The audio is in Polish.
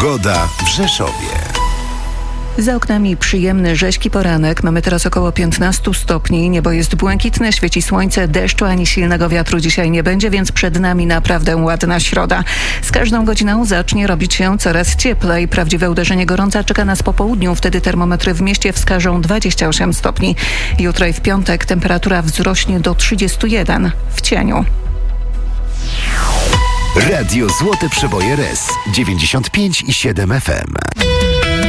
Pogoda w Rzeszowie. Za oknami przyjemny, rzeźki poranek. Mamy teraz około 15 stopni. Niebo jest błękitne, świeci słońce, deszczu ani silnego wiatru dzisiaj nie będzie, więc przed nami naprawdę ładna środa. Z każdą godziną zacznie robić się coraz cieplej. Prawdziwe uderzenie gorąca czeka nas po południu. Wtedy termometry w mieście wskażą 28 stopni. Jutro i w piątek temperatura wzrośnie do 31 w cieniu. Radio Złote Przeboje RS 95,7 FM.